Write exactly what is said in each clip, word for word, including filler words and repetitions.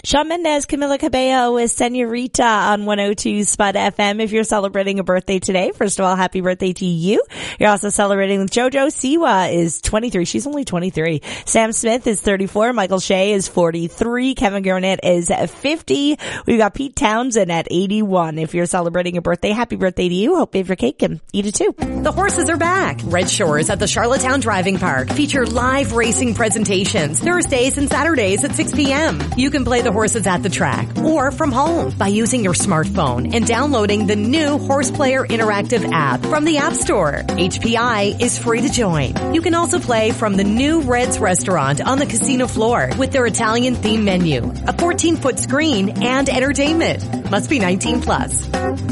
Shawn Mendes, Camila Cabello with Senorita on one oh two Spud F M. If you're celebrating a birthday today, first of all, happy birthday to you. You're also celebrating with JoJo Siwa is twenty-three. She's only twenty-three. Sam Smith is thirty-four. Michael Shea is forty-three. Kevin Garnett is fifty. We've got Pete Townsend at eighty-one. If you're celebrating a birthday, happy birthday to you. Hope you have your cake and eat it too. The horses are back. Red Shores at the Charlottetown Driving Park feature live racing presentations Thursdays and Saturdays at six p.m. You can play the horses at the track or from home by using your smartphone and downloading the new Horse Player Interactive app from the App Store. H P I is free to join. You can also play from the new Red's restaurant on the casino floor with their Italian theme menu, a fourteen foot screen, and entertainment. Must be nineteen plus.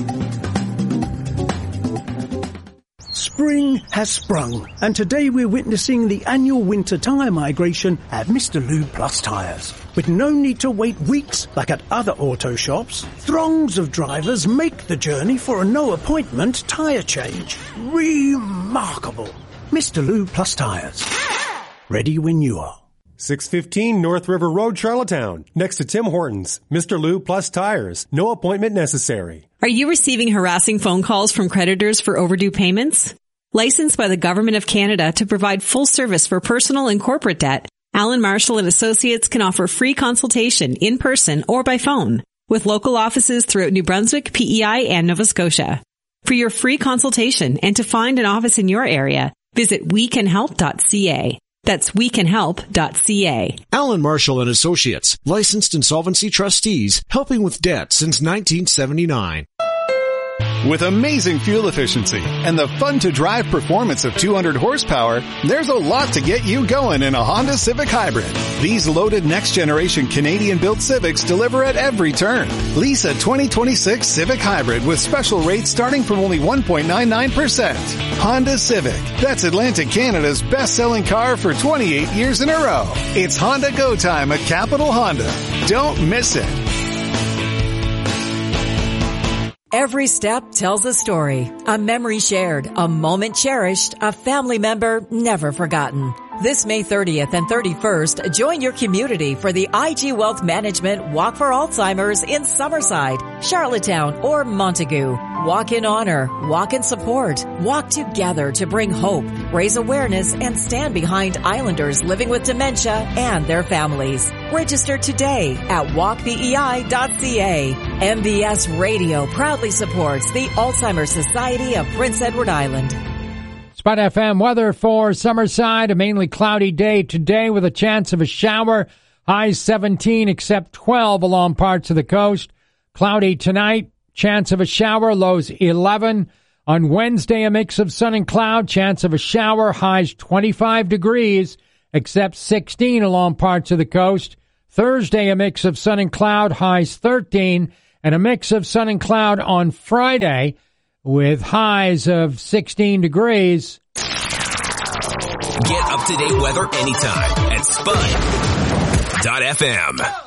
Spring has sprung, and today we're witnessing the annual winter tyre migration at Mister Lube Plus Tyres. With no need to wait weeks like at other auto shops, throngs of drivers make the journey for a no-appointment tyre change. Remarkable. Mister Lube Plus Tyres. Ready when you are. six fifteen North River Road, Charlottetown, next to Tim Hortons. Mister Lube Plus Tires. No appointment necessary. Are you receiving harassing phone calls from creditors for overdue payments? Licensed by the Government of Canada to provide full service for personal and corporate debt, Allen Marshall and Associates can offer free consultation in person or by phone with local offices throughout New Brunswick, P E I, and Nova Scotia. For your free consultation and to find an office in your area, visit we can help dot c a. That's we can help dot c a. Allen Marshall and Associates, licensed insolvency trustees, helping with debt since nineteen seventy-nine. With amazing fuel efficiency and the fun-to-drive performance of two hundred horsepower, there's a lot to get you going in a Honda Civic Hybrid. These loaded next-generation Canadian-built Civics deliver at every turn. Lease a twenty twenty-six Civic Hybrid with special rates starting from only one point nine nine percent. Honda Civic. That's Atlantic Canada's best-selling car for twenty-eight years in a row. It's Honda Go Time at Capital Honda. Don't miss it. Every step tells a story, a memory shared, a moment cherished, a family member never forgotten. This May thirtieth and thirty-first, join your community for the I G Wealth Management Walk for Alzheimer's in Summerside, Charlottetown, or Montague. Walk in honor, walk in support, walk together to bring hope, raise awareness, and stand behind Islanders living with dementia and their families. Register today at walk b e i dot c a. M B S Radio proudly supports the Alzheimer's Society of Prince Edward Island. Spud F M weather for Summerside, a mainly cloudy day today with a chance of a shower. Highs seventeen, except twelve along parts of the coast. Cloudy tonight, chance of a shower, lows eleven. On Wednesday, a mix of sun and cloud, chance of a shower, highs twenty-five degrees, except sixteen along parts of the coast. Thursday, a mix of sun and cloud, highs thirteen, and a mix of sun and cloud on Friday, with highs of sixteen degrees. Get up-to-date weather anytime at spud dot f m.